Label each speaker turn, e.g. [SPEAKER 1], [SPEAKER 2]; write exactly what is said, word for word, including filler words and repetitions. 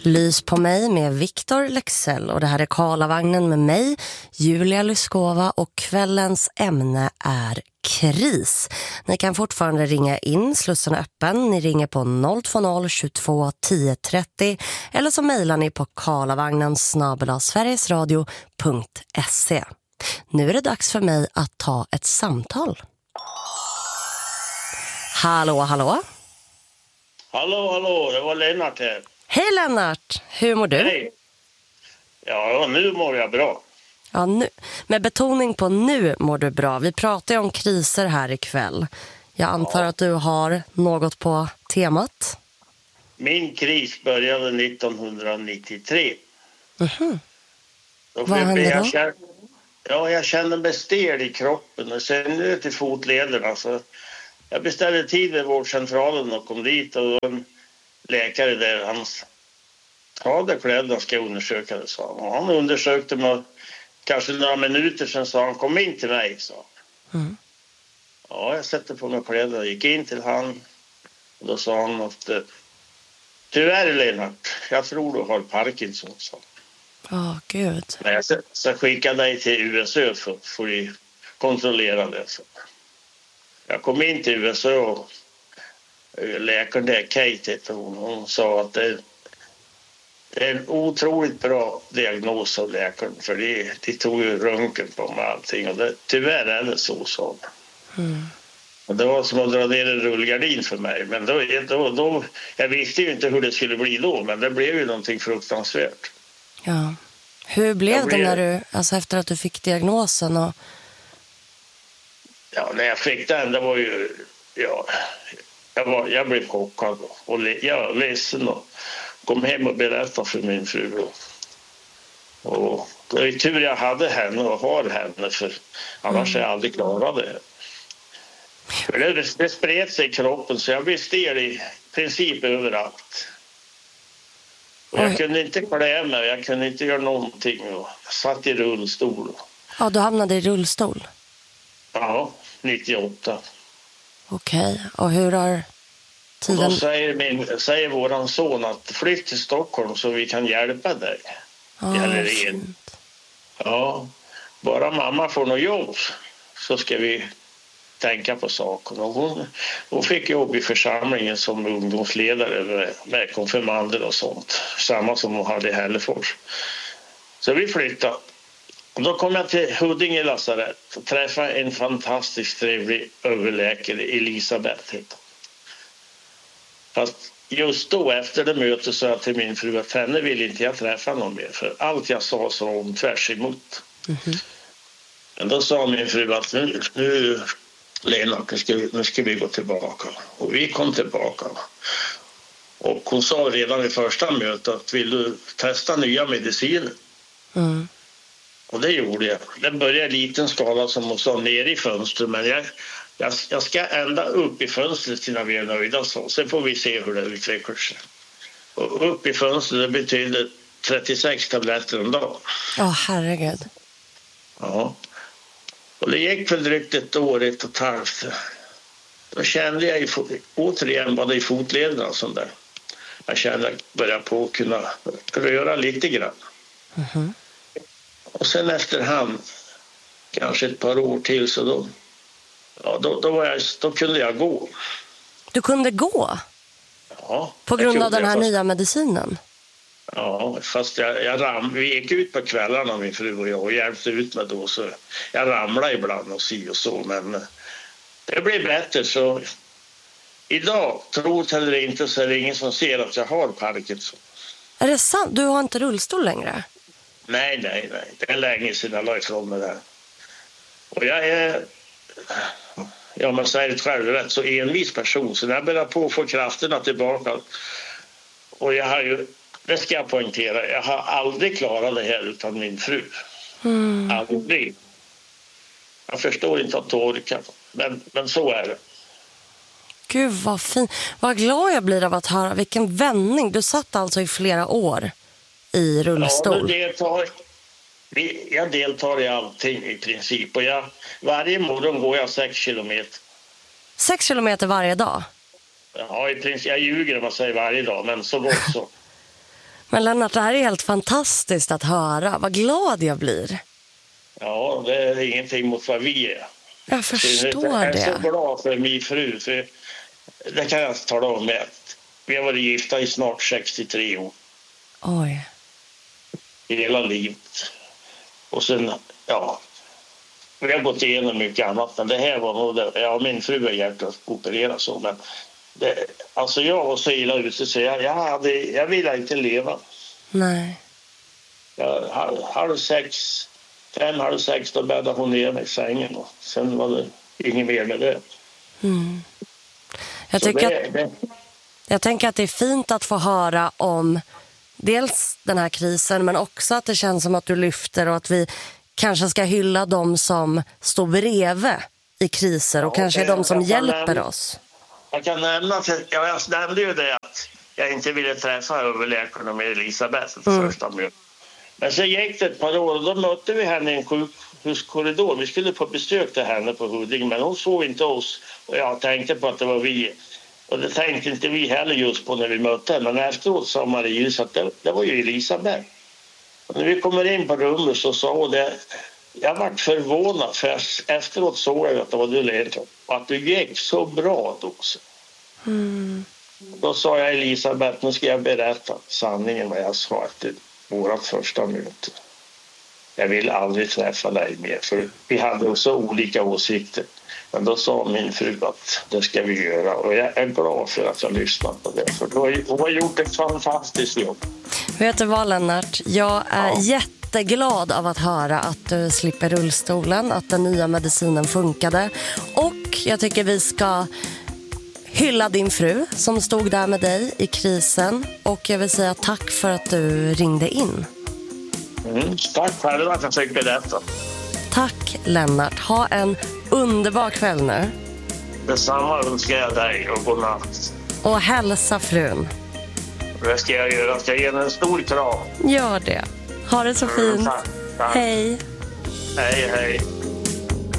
[SPEAKER 1] Lys på mig med Victor Lexell och det här är Karlavagnen med mig, Julia Lyskova, och kvällens ämne är kris. Ni kan fortfarande ringa in, slussen är öppen. Ni ringer på noll två noll tjugotvå tio trettio eller så mejlar ni på karlavagnen snabel-a sverigesradio punkt se. Nu är det dags för mig att ta ett samtal. Hallå, hallå?
[SPEAKER 2] Hallå, hallå, det var Lennart här.
[SPEAKER 1] Hej Lennart, hur mår du?
[SPEAKER 2] Hej. Ja, nu mår jag bra.
[SPEAKER 1] Ja, nu. Med betoning på nu mår du bra. Vi pratar ju om kriser här ikväll. Jag antar
[SPEAKER 2] Ja.
[SPEAKER 1] att du har något på temat.
[SPEAKER 2] Min kris började nittonhundranittiotre.
[SPEAKER 1] Mhm.
[SPEAKER 2] Då
[SPEAKER 1] Vad
[SPEAKER 2] blev
[SPEAKER 1] hände
[SPEAKER 2] jag
[SPEAKER 1] då?
[SPEAKER 2] kände, ja, jag kände mig stel i kroppen och sen ner till fotlederna. Så jag beställde tid vid vårdcentralen och kom dit och en läkare där, han hade kläderna ska undersöka det, sa han. Och han undersökte mig kanske några minuter sen, sa han, kom in till mig, sa han.
[SPEAKER 1] Mm.
[SPEAKER 2] Ja, jag sätter på mig kläderna och gick in till han. Och då sa han att tyvärr Lennart, jag tror du har Parkinson, sa han.
[SPEAKER 1] Åh, oh, gud.
[SPEAKER 2] Men jag ska skicka dig till U S Ö för att få kontrollera det. Så jag kom in till U S Ö och läkaren där, Kate, hon, hon sa att det, det är en otroligt bra diagnos av läkaren. För det, de tog ju röntgen på mig allting. Och det, tyvärr är det så, sa hon. Mm. Och det var som att dra ner en rullgardin för mig. Men då, då, då, jag visste ju inte hur det skulle bli då. Men det blev ju någonting fruktansvärt.
[SPEAKER 1] Ja. Hur blev
[SPEAKER 2] blev...
[SPEAKER 1] det när du, alltså efter att du fick diagnosen? Och...
[SPEAKER 2] Ja, när jag fick den, det var ju... Ja, jag, var, jag blev chockad och jag var ledsen och kom hem och berättade för min fru. Och det är tur jag hade henne och har henne, för annars mm. jag aldrig klarat det. För det, det spred sig i kroppen så jag blev stel i princip överallt. Och jag kunde inte klä mig, jag kunde inte göra någonting. Och jag satt i rullstol.
[SPEAKER 1] Ja, du hamnade i rullstol?
[SPEAKER 2] Ja, nittioåtta.
[SPEAKER 1] Okej, okay. Och hur har tiden...
[SPEAKER 2] Och då säger, min, säger våran son att flytt till Stockholm så vi kan hjälpa dig.
[SPEAKER 1] Ja,
[SPEAKER 2] Eller
[SPEAKER 1] fint.
[SPEAKER 2] Ja, bara mamma får något jobb så ska vi tänka på saken. Och hon, hon fick jobb i församlingen som ungdomsledare med, med konfirmander och sånt. Samma som hon hade i Hällefors. Så vi flyttade. Och då kom jag till Huddinge lasarett och träffade en fantastiskt trevlig överläkare, Elisabeth. Fast just då efter det mötet sa jag till min fru att henne vill inte jag träffa någon mer. För allt jag sa så hon tvärs emot. Mm-hmm. Men då sa min fru att nu, nu Lena, nu ska, vi, nu ska vi gå tillbaka. Och vi kom tillbaka. Och hon sa redan i första mötet att vill du testa nya mediciner? Mm. Och det gjorde jag. Det började i liten skala som hon sa ner i fönstret. Men jag, jag, jag ska ända upp i fönstret innan vi är nöjda. Så. Sen får vi se hur det utvecklar sig. Och upp i fönstret det betyder trettiosex tabletter om dagen.
[SPEAKER 1] Ja, oh, herregud.
[SPEAKER 2] Ja. Och det gick väl drygt ett år, ett och ett halvt. Då kände jag i, återigen bara i fotlederna och sånt där. Jag kände att jag började på att kunna röra lite grann. Mm-hmm. Och sen efterhand, kanske ett par år till, så då, ja, då, då, var jag, då kunde jag gå.
[SPEAKER 1] Du kunde gå?
[SPEAKER 2] Ja.
[SPEAKER 1] På grund av den här
[SPEAKER 2] fast,
[SPEAKER 1] nya medicinen?
[SPEAKER 2] Ja, fast jag, jag ram, vi gick ut på kvällarna, min fru och jag, och hjälpte ut med då. Så jag ramlade ibland och si och så, men det blev bättre. Så idag, tror eller inte, så är det ingen som ser att jag har Parkinson.
[SPEAKER 1] Är det sant? Du har inte rullstol längre?
[SPEAKER 2] Nej, nej, nej. Det är länge sedan jag la ifrån mig det. Och jag är, ja man säger det själv, rätt så envis person. Så när jag börjar på att få krafterna tillbaka. Och jag har ju, det ska jag poängtera, jag har aldrig klarat det här utan min fru. Mm. Aldrig. Jag förstår inte att orka, men, men så är det.
[SPEAKER 1] Gud vad fint. Vad glad jag blir av att höra. Vilken vändning. Du satt alltså i flera år i rullstol.
[SPEAKER 2] Ja, deltar, jag deltar i allting i princip. Och jag, varje morgon går jag sex kilometer.
[SPEAKER 1] Sex kilometer varje dag?
[SPEAKER 2] Ja, i princip. Jag ljuger om jag säger varje dag, men så gott så.
[SPEAKER 1] Men Lennart, det här är helt fantastiskt att höra. Vad glad jag blir.
[SPEAKER 2] Ja, det är ingenting mot vad vi är.
[SPEAKER 1] Jag förstår det.
[SPEAKER 2] Jag är så glad för min fru. För det kan jag tala om med. Vi har varit gifta i snart sextiotre år.
[SPEAKER 1] Oj.
[SPEAKER 2] Hela livet. Och sen, ja... Vi har gått igenom mycket annat, men det här var nog det. Ja, min fru är hjärtat opererad så, men det, alltså jag var så illa ute så jag, jag, hade, jag ville inte leva.
[SPEAKER 1] Nej.
[SPEAKER 2] Jag, halv, halv sex, fem, halv sex, då bäddade hon ner mig i sängen och sen var det inget mer med det.
[SPEAKER 1] Mm. Jag, tycker
[SPEAKER 2] det,
[SPEAKER 1] att,
[SPEAKER 2] det.
[SPEAKER 1] jag tänker att det är fint att få höra om dels den här krisen, men också att det känns som att du lyfter och att vi kanske ska hylla de som står bredvid i kriser och ja, kanske är de som hjälper nämna, oss.
[SPEAKER 2] Jag kan nämna att jag, jag nämnde ju det att jag inte ville träffa överläkarna med Elisabeth mm. första mötet. Men sen gick det ett par år och då mötte vi henne i en sjukhuskorridor. Vi skulle på besök till henne på Huddinge, men hon såg inte oss och jag tänkte på att det var vi. Och det tänkte inte vi heller just på när vi mötte henne. Men efteråt sa Marie att det, det var ju Elisabeth. Och när vi kommer in på rummet så sa hon det. Jag var förvånad för efteråt såg jag att det var du ledde. Och att du gick så bra också.
[SPEAKER 1] Mm.
[SPEAKER 2] Då sa jag Elisabeth, nu ska jag berätta sanningen vad jag sa efter vårat första möte. Jag vill aldrig träffa dig mer för vi hade så olika åsikter. Men då sa min fru att det ska vi göra och jag är glad för att jag lyssnat på det. För hon har gjort ett fantastiskt jobb.
[SPEAKER 1] Vet du vad Lennart, jag är ja. jätteglad av att höra att du slipper rullstolen, att den nya medicinen funkade. Och jag tycker vi ska hylla din fru som stod där med dig i krisen. Och jag vill säga tack för att du ringde in.
[SPEAKER 2] Mm, tack själv att jag fick berätta.
[SPEAKER 1] Tack Lennart, ha en underbar kväll nu.
[SPEAKER 2] Detsamma önskar jag dig och god natt.
[SPEAKER 1] Och hälsa frun.
[SPEAKER 2] Det ska jag göra, jag ska ge henne en stor kram.
[SPEAKER 1] Gör det. Ha det så fint.
[SPEAKER 2] Mm, tack, tack.
[SPEAKER 1] Hej.
[SPEAKER 2] Hej, hej.